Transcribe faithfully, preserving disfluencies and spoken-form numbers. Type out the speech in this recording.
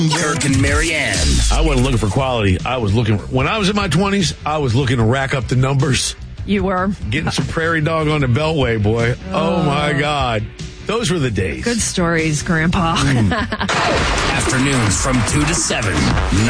Kirk and Marianne. I wasn't looking for quality. I was looking, when I was in my twenties, I was looking to rack up the numbers. You were. Getting some prairie dog on the Beltway, boy. Oh, oh my God. Those were the days. Good stories, Grandpa. Mm. Afternoons from two to seven.